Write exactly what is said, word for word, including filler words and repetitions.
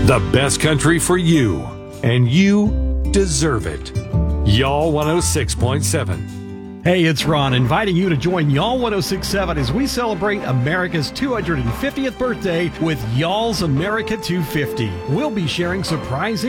The best country for you, and you deserve it. Y'all one oh six point seven. Hey, it's Ron, inviting you to join Y'all one oh six point seven as we celebrate America's two hundred fiftieth birthday with Y'all's America two fifty. We'll be sharing surprising